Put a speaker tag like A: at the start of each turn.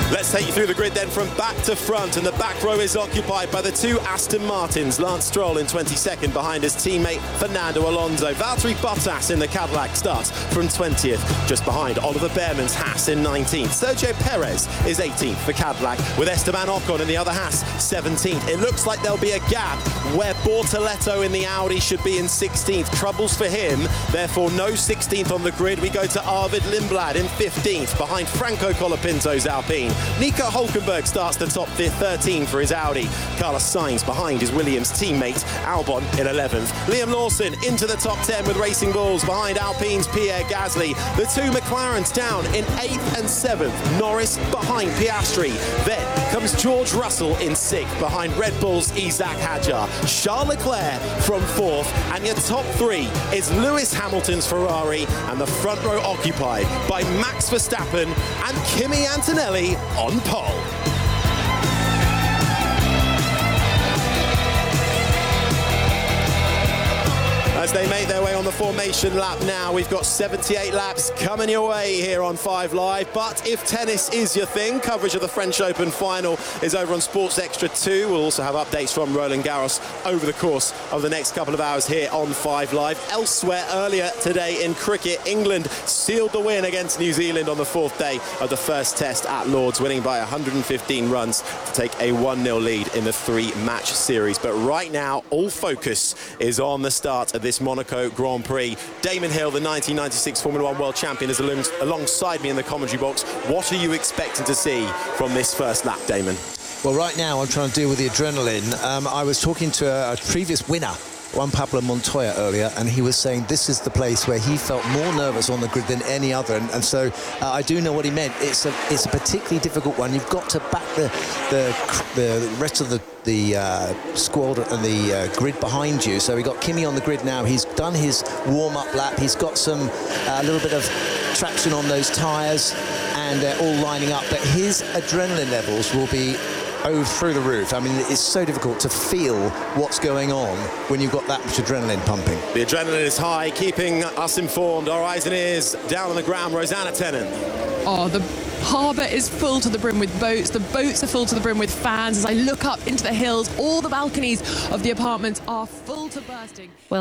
A: Let's take you through the grid then from back to front, and the back row is occupied by the two Aston Martins. Lance Stroll in 22nd behind his teammate Fernando Alonso. Valtteri Bottas in the Cadillac starts from 20th, just behind Oliver Behrman's Haas in 19th. Sergio Perez is 18th for Cadillac, with Esteban Ocon in the other Haas 17th. It looks like there'll be a gap where Bortoleto in the Audi should be in 16th. Troubles for him, therefore no 16th on the grid. We go to Arvid Lindblad in 15th behind Franco Colapinto's Alpine. Nico Hulkenberg starts the top 13 for his Audi. Carlos Sainz behind his Williams teammate Albon in 11th. Liam Lawson into the top 10 with Racing Bulls behind Alpine's Pierre Gasly. The two McLarens down in 8th and 7th. Norris behind Piastri. Then comes George Russell in 6th behind Red Bull's Isaac Hadjar. Charles Leclerc from 4th, and your top 3 is Lewis Hamilton's Ferrari, and the front row occupied by Max Verstappen and Kimi Antonelli on pole. As they make their way on the formation lap now, we've got 78 laps coming your way here on 5 Live. But if tennis is your thing, coverage of the French Open final is over on Sports Extra 2. We'll also have updates from Roland Garros over the course of the next couple of hours here on 5 Live. Elsewhere, earlier today in cricket, England sealed the win against New Zealand on the 4th day of the first test at Lord's, winning by 115 runs to take a 1-0 lead in the 3-match series. But right now, all focus is on the start of this Monaco Grand Prix. Damon Hill, the 1996 Formula 1 world champion, is alongside me in the commentary box. What are you expecting to see from this first lap, Damon?
B: Well, right now I'm trying to deal with the adrenaline. I was talking to a previous winner, Juan Pablo Montoya, earlier, and he was saying this is the place where he felt more nervous on the grid than any other, and so I do know what he meant. It's a particularly difficult one. You've got to back the rest of the squad and the grid behind you. So we got Kimi on the grid now. He's done his warm-up lap. He's got a little bit of traction on those tyres, and they're all lining up. But his adrenaline levels will be through the roof. I mean, it's so difficult to feel what's going on when you've got that much adrenaline pumping.
A: The adrenaline is high, keeping us informed. Our eyes and ears down on the ground. Rosanna Tennant.
C: Oh, the harbour is full to the brim with boats. The boats are full to the brim with fans. As I look up into the hills, all the balconies of the apartments are full to bursting. Well,